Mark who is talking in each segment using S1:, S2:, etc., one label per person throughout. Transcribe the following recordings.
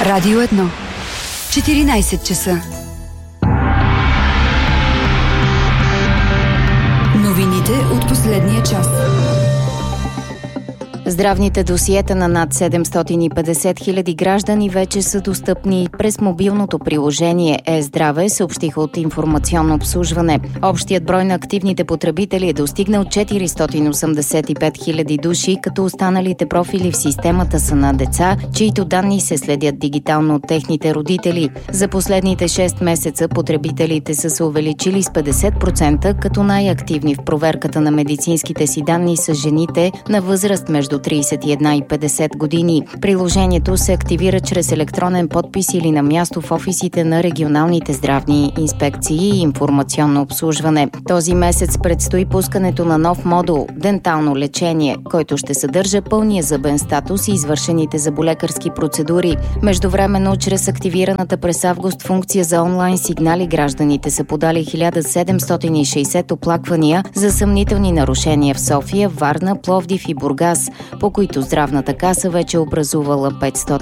S1: Радио 1. 14 часа. Новините от последния час.
S2: Здравните досиета на над 750 хиляди граждани вече са достъпни през мобилното приложение Е-здраве, съобщиха от Информационно обслужване. Общият брой на активните потребители е достигнал 485 хиляди души, като останалите профили в системата са на деца, чието данни се следят дигитално от техните родители. За последните 6 месеца потребителите са се увеличили с 50%, като най-активни в проверката на медицинските си данни са жените на възраст между 31 и 50 години. Приложението се активира чрез електронен подпис или на място в офисите на регионалните здравни инспекции и информационно обслужване. Този месец предстои пускането на нов модул – дентално лечение, който ще съдържа пълния зъбен статус и извършените зъболекарски процедури. Междувременно, чрез активираната през август функция за онлайн сигнали, гражданите са подали 1760 оплаквания за съмнителни нарушения в София, Варна, Пловдив и Бургас, по които здравната каса вече образувала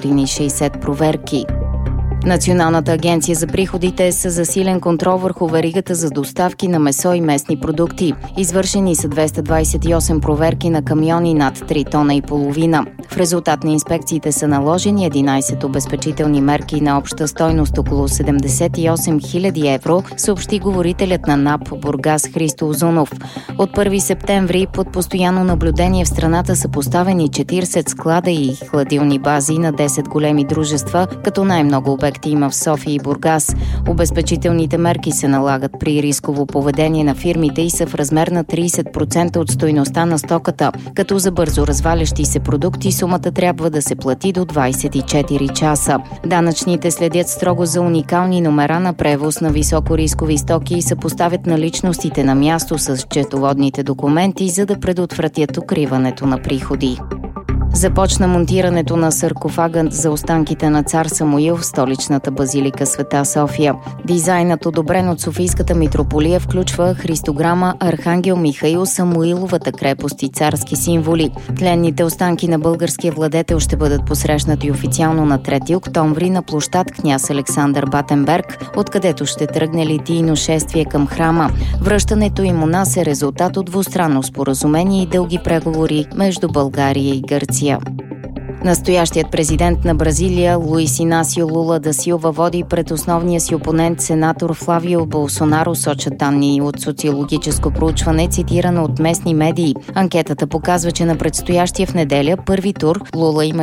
S2: 560 проверки. Националната агенция за приходите е със засилен контрол върху веригата за доставки на месо и местни продукти. Извършени са 228 проверки на камиони над 3 тона и половина. В резултат на инспекциите са наложени 11 обезпечителни мерки на обща стойност около 78 000 евро, съобщи говорителят на НАП Бургас Христо Озунов. От 1 септември под постоянно наблюдение в страната са поставени 40 склада и хладилни бази на 10 големи дружества, като най-много обекти има в София и Бургас. Обезпечителните мерки се налагат при рисково поведение на фирмите и са в размер на 30% от стойността на стоката, като за бързо развалящи се продукти сумата трябва да се плати до 24 часа. Данъчните следят строго за уникални номера на превоз на високорискови стоки и съпоставят наличностите на място с счетоводните документи, за да предотвратят укриването на приходи. Започна монтирането на саркофага за останките на цар Самуил в столичната базилика Света София. Дизайнът, одобрен от Софийската митрополия, включва христограма Архангел Михаил, Самуиловата крепост и царски символи. Тленните останки на българския владетел ще бъдат посрещнати официално на 3 октомври на площад Княз Александър Батенберг, откъдето ще тръгне литийно шествие към храма. Връщането им у нас е резултат от двустранно споразумение и дълги преговори между България и Гърция. Настоящият президент на Бразилия Луис Инасио Лула да Силва води пред основния си опонент сенатор Флавио Болсонаро, сочат данни от социологическо проучване, цитирано от местни медии. Анкетата показва, че на предстоящия в неделя първи тур Лула има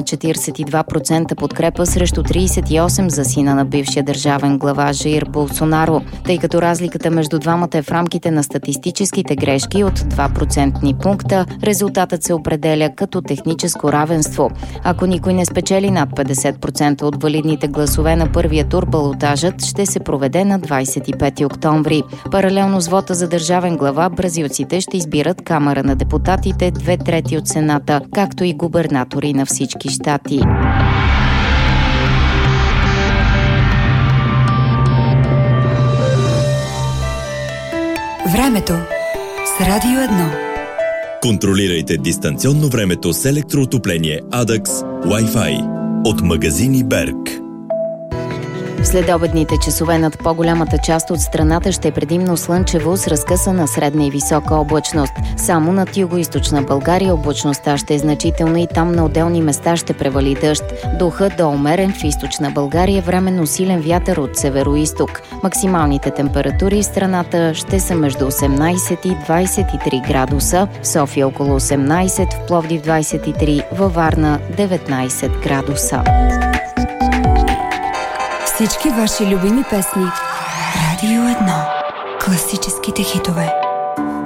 S2: 42% подкрепа срещу 38% за сина на бившия държавен глава Жаир Болсонаро, тъй като разликата между двамата е в рамките на статистическите грешки от 2% пункта. Резултатът се определя като техническо равенство. Ако никой не спечели над 50% от валидните гласове на първия тур, балотажът ще се проведе на 25 октомври. Паралелно с вота за държавен глава, бразилците ще избират Камара на депутатите, 2/3 от Сената, както и губернатори на всички щати.
S1: Времето с Радио 1.
S3: Контролирайте дистанционно времето с електроотопление Adax Wi-Fi от магазини Берг.
S2: В следобедните часове над по-голямата част от страната ще е предимно слънчево с разкъсана средна и висока облачност. Само над югоизточна България облачността ще е значителна и там на отделни места ще превали дъжд. Духът до умерен в източна България, временно силен вятър от северо-исток. Максималните температури в страната ще са между 18 и 23 градуса, в София около 18, в Пловдив 23, във Варна 19 градуса.
S1: Всички ваши любими песни. Радио 1. Класическите хитове.